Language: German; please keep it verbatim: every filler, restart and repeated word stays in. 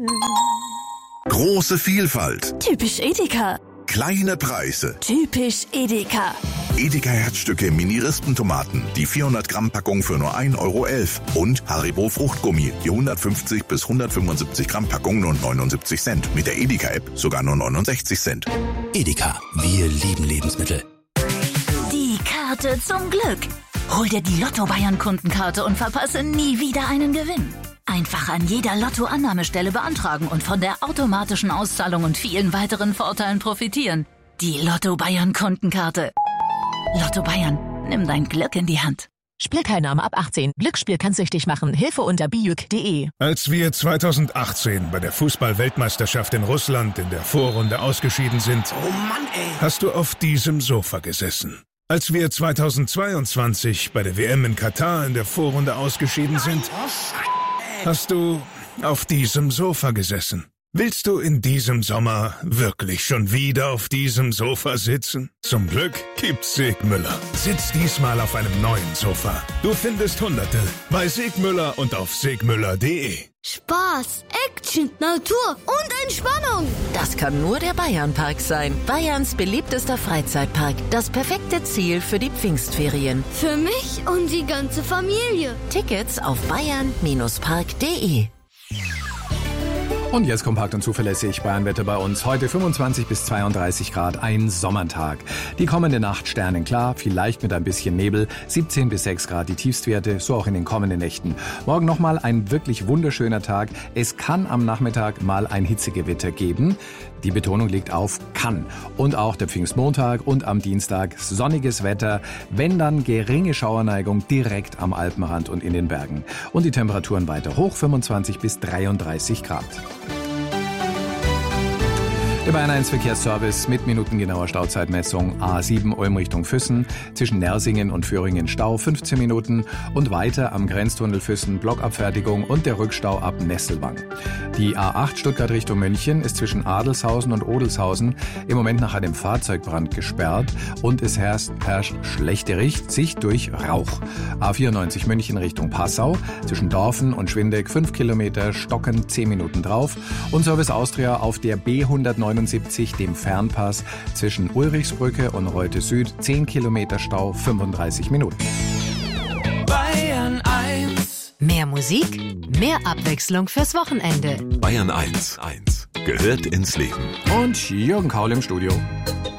Große Vielfalt. Typisch Edeka. Kleine Preise. Typisch Edeka. Edeka Herzstücke Mini-Rispentomaten. Die vierhundert Gramm Packung für nur ein Euro elf. Und Haribo Fruchtgummi. Die hundertfünfzig bis hundertfünfundsiebzig Gramm Packung nur neunundsiebzig Cent. Mit der Edeka-App sogar nur neunundsechzig Cent. Edeka, wir lieben Lebensmittel. Die Karte zum Glück. Hol dir die Lotto-Bayern-Kundenkarte und verpasse nie wieder einen Gewinn. Einfach an jeder Lotto-Annahmestelle beantragen und von der automatischen Auszahlung und vielen weiteren Vorteilen profitieren. Die Lotto-Bayern-Kundenkarte. Lotto Bayern, nimm dein Glück in die Hand. Spielteilnahme ab achtzehn. Glücksspiel kann süchtig machen. Hilfe unter bijuk punkt de. Als wir zweitausendachtzehn bei der Fußball-Weltmeisterschaft in Russland in der Vorrunde ausgeschieden sind, Oh Mann, ey. hast du auf diesem Sofa gesessen. Als wir zweitausendzweiundzwanzig bei der W M in Katar in der Vorrunde ausgeschieden sind, hast du auf diesem Sofa gesessen. Willst du in diesem Sommer wirklich schon wieder auf diesem Sofa sitzen? Zum Glück gibt's Segmüller. Sitz diesmal auf einem neuen Sofa. Du findest Hunderte bei Segmüller und auf segmüller punkt de. Spaß, Action, Natur und Entspannung. Das kann nur der Bayernpark sein. Bayerns beliebtester Freizeitpark. Das perfekte Ziel für die Pfingstferien. Für mich und die ganze Familie. Tickets auf bayern Park punkt de. Und jetzt kompakt und zuverlässig Bayernwetter bei uns. Heute fünfundzwanzig bis zweiunddreißig Grad, ein Sommertag. Die kommende Nacht sternenklar, vielleicht mit ein bisschen Nebel, siebzehn bis sechs Grad die Tiefstwerte, so auch in den kommenden Nächten. Morgen nochmal ein wirklich wunderschöner Tag. Es kann am Nachmittag mal ein Hitzegewitter geben. Die Betonung liegt auf kann. Und auch der Pfingstmontag und am Dienstag sonniges Wetter, wenn dann geringe Schauerneigung direkt am Alpenrand und in den Bergen. Und die Temperaturen weiter hoch, fünfundzwanzig bis dreiunddreißig Grad. Der Bayern eins Verkehrsservice mit minutengenauer Stauzeitmessung. A sieben Ulm Richtung Füssen, zwischen Nersingen und Föhringen Stau fünfzehn Minuten und weiter am Grenztunnel Füssen Blockabfertigung und der Rückstau ab Nesselwang. Die A acht Stuttgart Richtung München ist zwischen Adelshausen und Odelshausen im Moment nach einem Fahrzeugbrand gesperrt und es herrscht, herrscht schlechte Sicht durch Rauch. A vierundneunzig München Richtung Passau, zwischen Dorfen und Schwindeck fünf Kilometer, Stocken zehn Minuten drauf und Service Austria auf der B hundertneunundsiebzig, dem Fernpass zwischen Ulrichsbrücke und Reute Süd, zehn Kilometer Stau, fünfunddreißig Minuten. Bayern eins. Mehr Musik, mehr Abwechslung fürs Wochenende. Bayern eins. eins. Gehört ins Leben. Und Jürgen Kaul im Studio.